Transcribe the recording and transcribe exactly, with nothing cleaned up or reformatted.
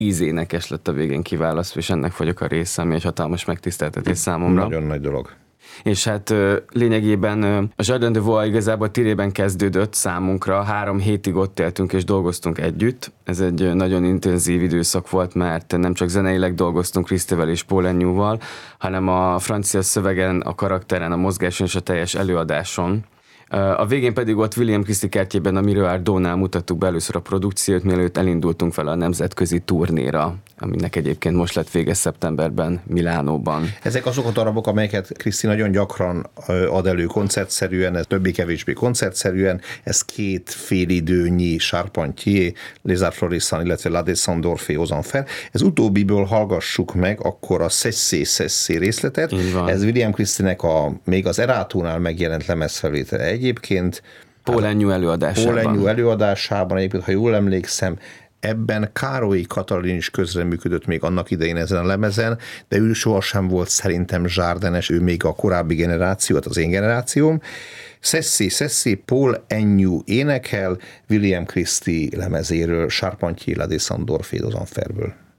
ízénekes lett a végén kiválasztva, és ennek vagyok a része, ami egy hatalmas megtiszteltetés számomra. Nagyon nagy dolog. És hát lényegében a Jardin de Vaud igazából Tirében kezdődött számunkra, három hétig ott éltünk és dolgoztunk együtt. Ez egy nagyon intenzív időszak volt, mert nem csak zeneileg dolgoztunk Christével és Paul Agnew-val, hanem a francia szövegen, a karakteren, a mozgáson és a teljes előadáson. A végén pedig ott William Christie kertjében a Miroir Dónál mutattuk be először a produkciót, mielőtt elindultunk vele a nemzetközi turnéra, aminek egyébként most lett vége szeptemberben Milánóban. Ezek azok a darabok, amelyeket Christie nagyon gyakran ad elő koncertszerűen, ez többé-kevésbé koncertszerűen, ez két félidőnyi Charpentier, Les Arts Florissants, illetve La Descente d'Orphée aux Enfers. Ez utóbbiből hallgassuk meg akkor a Cessez Cessez részletet. Ez William Christie-nek a, még az Eratónál megjelent lemezfelvétele egyébként. Paul Agnew előadásában. Paul Agnew előadásában egyébként, ha jól emlékszem, ebben Károly Katalin is közreműködött még annak idején ezen a lemezen, de ő sohasem volt szerintem zsárdenes, ő még a korábbi generáció, az én generációm. Cessez Cessez, Paul Agnew énekel William Christie lemezéről, Charpentier, La Descente d'Orphée aux Enfers-ből.